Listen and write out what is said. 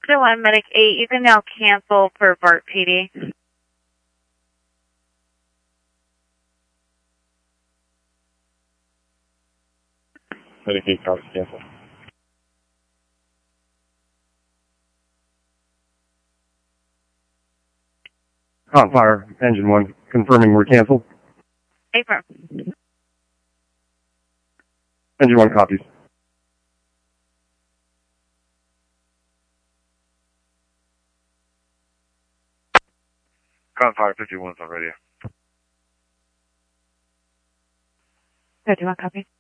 1, Medic 8, you can now cancel for BART PD. Medic 8, copies, cancel. Fire, engine 1, confirming we're canceled. Affirm. Engine 1 copies. Fire 51's on radio. 51 copy.